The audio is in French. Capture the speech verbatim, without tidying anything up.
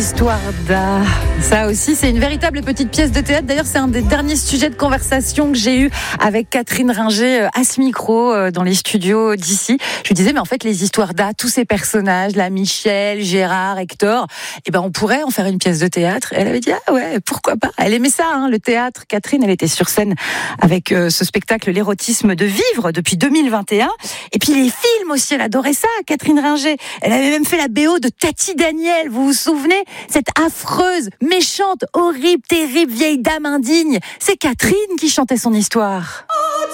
Histoire d'A. Ça aussi, c'est une véritable petite pièce de théâtre. D'ailleurs, c'est un des derniers sujets de conversation que j'ai eu avec Catherine Ringer à ce micro dans les studios d'ici. Je lui disais, mais en fait, les histoires d'A, tous ces personnages, là, Michel, Gérard, Hector, eh ben, on pourrait en faire une pièce de théâtre. Elle avait dit, ah ouais, pourquoi pas. Elle aimait ça, hein, le théâtre. Catherine, elle était sur scène avec euh, ce spectacle, l'érotisme de vivre, depuis deux mille vingt et un. Et puis les films aussi, elle adorait ça, Catherine Ringer. Elle avait même fait la B O de Tati Daniel, vous vous souvenez? Cette affreuse, méchante, horrible, terrible vieille dame indigne. C'est Catherine qui chantait son histoire.